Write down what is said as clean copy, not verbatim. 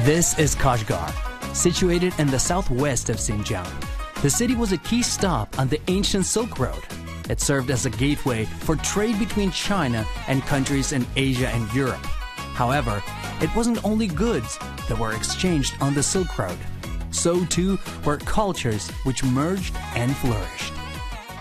This is Kashgar, situated in the southwest of Xinjiang. The city was a key stop on the ancient Silk Road. It served as a gateway for trade between China and countries in Asia and Europe. However, it wasn't only goods that were exchanged on the Silk Road. So too were cultures which merged and flourished.